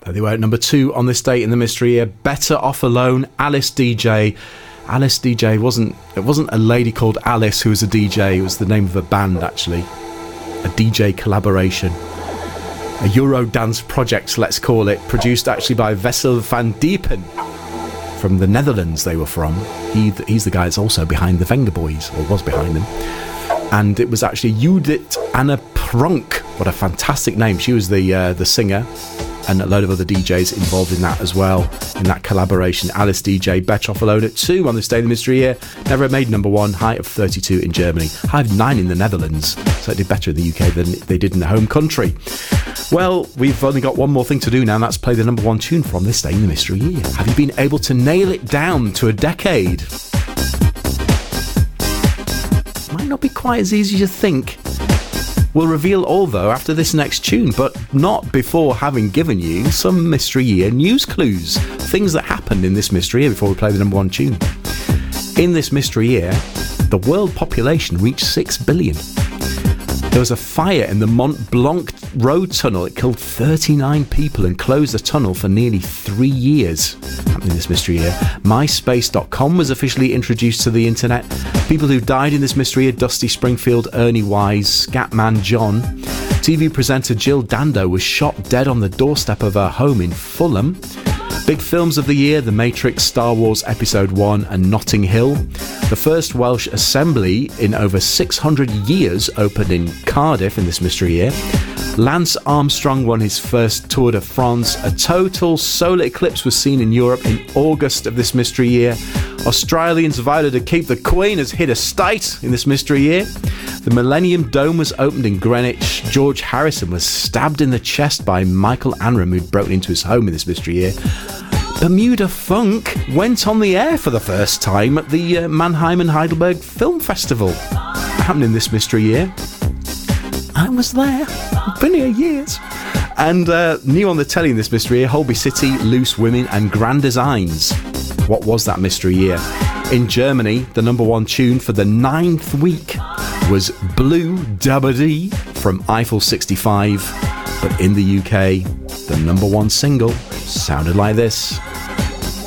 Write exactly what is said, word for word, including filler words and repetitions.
They were at number two on this date in the mystery year. Better Off Alone, Alice D J. Alice D J wasn't, it wasn't a lady called Alice who was a D J, it was the name of a band actually. A D J collaboration. A Eurodance project, let's call it, produced actually by Wessel van Diepen. From the Netherlands they were from. He, he's the guy that's also behind the Vengaboys, or was behind them. And it was actually Judith Anna Pronk. What a fantastic name. She was the uh, the singer, and a load of other D Js involved in that as well, in that collaboration. Alice D J, Better Off Alone at two on this day in the mystery year. Never made number one, high of thirty-two in Germany, high of nine in the Netherlands, so it did better in the U K than they did in the home country. Well, we've only got one more thing to do now, and that's play the number one tune from this day in the mystery year. Have you been able to nail it down to a decade? Might not be quite as easy as you think. We'll reveal all, though, after this next tune, but not before having given you some mystery year news clues. Things that happened in this mystery year before we play the number one tune. In this mystery year, the world population reached six billion. There was a fire in the Mont Blanc road tunnel. It killed thirty-nine people and closed the tunnel for nearly three years. Happening this mystery year. MySpace dot com was officially introduced to the internet. People who died in this mystery year: Dusty Springfield, Ernie Wise, Scatman John. T V presenter Jill Dando was shot dead on the doorstep of her home in Fulham. Big films of the year: The Matrix, Star Wars Episode one and Notting Hill. The first Welsh Assembly in over six hundred years opened in Cardiff in this mystery year. Lance Armstrong won his first Tour de France. A total solar eclipse was seen in Europe in August of this mystery year. Australians voted to keep the Queen as head of state in this mystery year. The Millennium Dome was opened in Greenwich. George Harrison was stabbed in the chest by Michael Anram, who'd broken into his home in this mystery year. Bermuda Funk went on the air for the first time at the uh, Mannheim and Heidelberg Film Festival. Happened in this mystery year. I was there. Been here years. And uh, new on the telly in this mystery year: Holby City, Loose Women and Grand Designs. What was that mystery year? In Germany, the number one tune for the ninth week was Blue Dabba Dee from Eiffel sixty-five. But in the U K, the number one single sounded like this.